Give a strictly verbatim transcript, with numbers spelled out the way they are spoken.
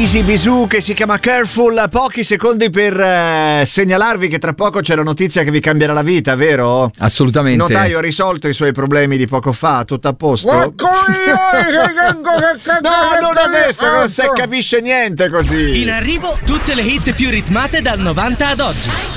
Easy Bisou che si chiama Careful. Pochi secondi per eh, segnalarvi che tra poco c'è la notizia che vi cambierà la vita, vero? Assolutamente. Notaio ha risolto i suoi problemi di poco fa, tutto a posto? No, non adesso, non si capisce niente così. In arrivo tutte le hit più ritmate dal novanta ad oggi.